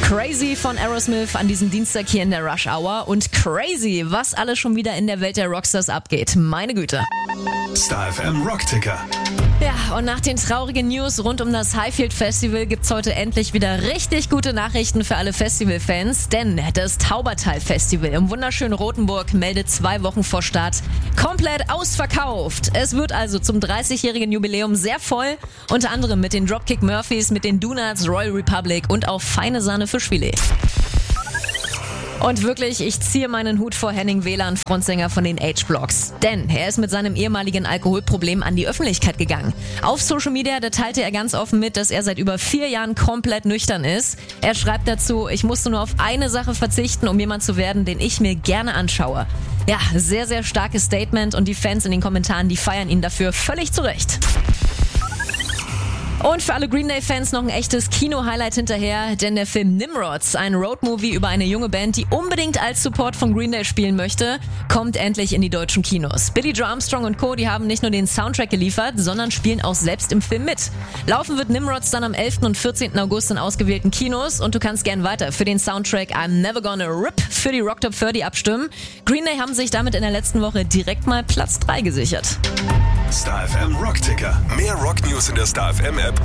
Crazy von Aerosmith an diesem Dienstag hier in der Rush Hour. Und crazy, was alles schon wieder in der Welt der Rockstars abgeht. Meine Güte. Star FM Rockticker. Ja, und nach den traurigen News rund um das Highfield Festival gibt's heute endlich wieder richtig gute Nachrichten für alle Festivalfans, denn das Taubertal Festival im wunderschönen Rotenburg meldet 2 Wochen vor Start komplett ausverkauft. Es wird also zum 30-jährigen Jubiläum sehr voll, unter anderem mit den Dropkick Murphys, mit den Donuts, Royal Republic und auch feine Sahne Fischfilet. Und wirklich, ich ziehe meinen Hut vor Henning Wehland, Frontsänger von den H-Blocks. Denn er ist mit seinem ehemaligen Alkoholproblem an die Öffentlichkeit gegangen. Auf Social Media, da teilte er ganz offen mit, dass er seit über 4 Jahren komplett nüchtern ist. Er schreibt dazu, ich musste nur auf eine Sache verzichten, um jemand zu werden, den ich mir gerne anschaue. Ja, sehr, sehr starkes Statement und die Fans in den Kommentaren, die feiern ihn dafür völlig zu Recht. Und für alle Green Day-Fans noch ein echtes Kino-Highlight hinterher, denn der Film Nimrods, ein Roadmovie über eine junge Band, die unbedingt als Support von Green Day spielen möchte, kommt endlich in die deutschen Kinos. Billy Joe Armstrong und Co., die haben nicht nur den Soundtrack geliefert, sondern spielen auch selbst im Film mit. Laufen wird Nimrods dann am 11. und 14. August in ausgewählten Kinos und du kannst gern weiter für den Soundtrack I'm Never Gonna Rip für die Rock Top 30 abstimmen. Green Day haben sich damit in der letzten Woche direkt mal Platz 3 gesichert. Star FM Rockticker. Mehr Rock-News in der Star FM App